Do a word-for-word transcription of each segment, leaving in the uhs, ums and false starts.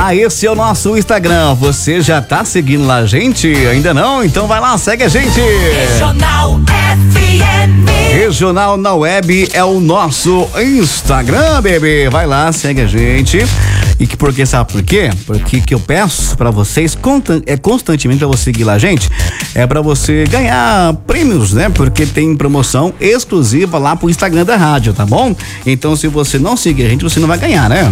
Ah, esse é o nosso Instagram. Você já tá seguindo lá a gente? Ainda não? Então vai lá, segue a gente. Regional F M. Regional na Web é o nosso Instagram, bebê. Vai lá, segue a gente. E que porque sabe por quê? Porque que eu peço pra vocês constant, é constantemente pra você seguir lá a gente, é pra você ganhar prêmios, né? Porque tem promoção exclusiva lá pro Instagram da rádio, tá bom? Então se você não seguir a gente, você não vai ganhar, né?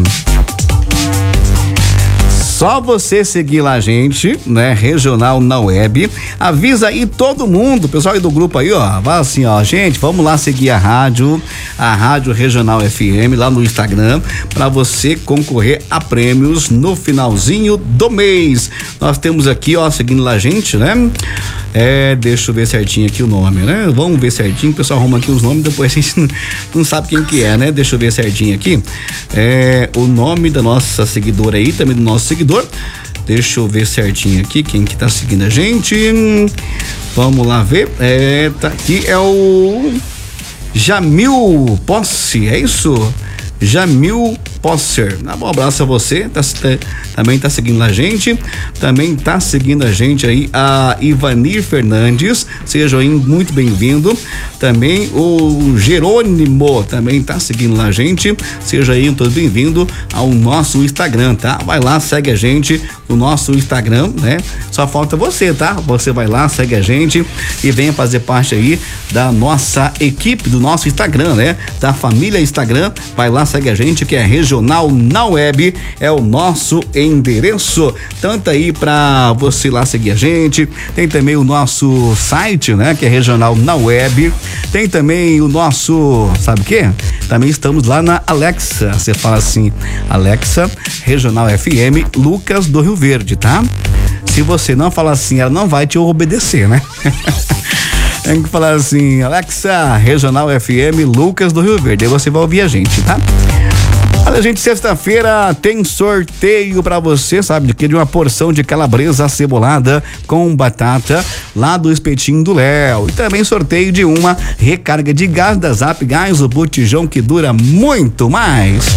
Só você seguir lá a gente, né? Regional na Web. Avisa aí todo mundo, pessoal aí do grupo aí, ó. Vai assim, ó, gente, vamos lá seguir a rádio, a Rádio Regional F M lá no Instagram, pra você concorrer a prêmios no finalzinho do mês. Nós temos aqui, ó, seguindo lá a gente, né? É, deixa eu ver certinho aqui o nome, né? Vamos ver certinho, o pessoal arruma aqui os nomes, depois a gente não, não sabe quem que é, né? Deixa eu ver certinho aqui. É, o nome da nossa seguidora aí, também do nosso seguidor. Deixa eu ver certinho aqui quem que tá seguindo a gente. Vamos lá ver. É, tá aqui, é o Jamil Posse, é isso? Jamil Posser. Um abraço a você, tá, tá, também tá seguindo a gente, também tá seguindo a gente aí a Ivanir Fernandes, seja aí muito bem-vindo, também o Jerônimo também tá seguindo a gente, seja aí todo bem-vindo ao nosso Instagram, tá? Vai lá, segue a gente no nosso Instagram, né? Só falta você, tá? Você vai lá, segue a gente e venha fazer parte aí da nossa equipe, do nosso Instagram, né? Da família Instagram, vai lá, segue a gente, que é Regional na Web, é o nosso endereço, tanto aí pra você lá seguir a gente, tem também o nosso site, né, que é Regional na Web, tem também o nosso, sabe o quê? Também estamos lá na Alexa, você fala assim, Alexa, Regional F M, Lucas do Rio Verde, tá? Se você não falar assim, ela não vai te obedecer, né? Tem que falar assim, Alexa, Regional F M, Lucas do Rio Verde, aí você vai ouvir a gente, tá? Olha, gente, sexta-feira tem sorteio pra você, sabe de quê? De uma porção de calabresa acebolada com batata lá do Espetinho do Léo. E também sorteio de uma recarga de gás da Zap Gás, o botijão que dura muito mais.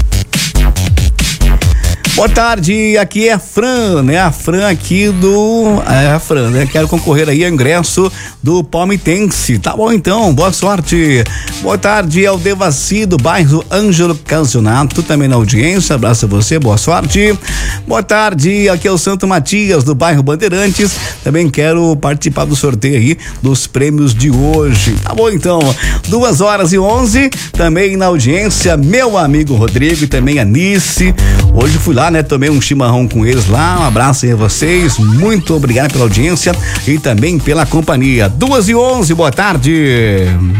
Boa tarde, aqui é a Fran, né? A Fran aqui do... É a Fran, né? Quero concorrer aí ao ingresso do Palmitense. Tá bom então, boa sorte. Boa tarde, é o Devaci do bairro Ângelo Canzonato, também na audiência. Abraço a você, boa sorte. Boa tarde, aqui é o Santo Matias do bairro Bandeirantes. Também quero participar do sorteio aí dos prêmios de hoje. Tá bom então, duas horas e onze, também na audiência, meu amigo Rodrigo e também a Nice. Hoje fui lá, né? Tomei um chimarrão com eles lá. Um abraço aí a vocês. Muito obrigado pela audiência e também pela companhia. Duas e onze, boa tarde.